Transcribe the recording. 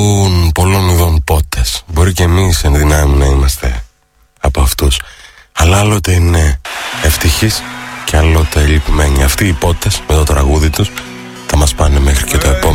πολλών ειδών πότες. Μπορεί και εμείς εν δυνάμει να είμαστε από αυτούς. Αλλά άλλοτε είναι ευτυχείς και άλλοτε λυπημένοι. Αυτοί οι πότες με το τραγούδι τους θα μας πάνε μέχρι και το επόμενο